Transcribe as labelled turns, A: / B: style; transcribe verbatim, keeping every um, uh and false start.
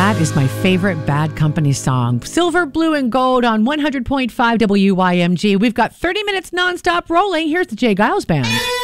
A: That is my favorite Bad Company song. Silver, Blue, and Gold on one hundred point five W Y M G. We've got thirty minutes nonstop rolling. Here's the Jay Giles Band.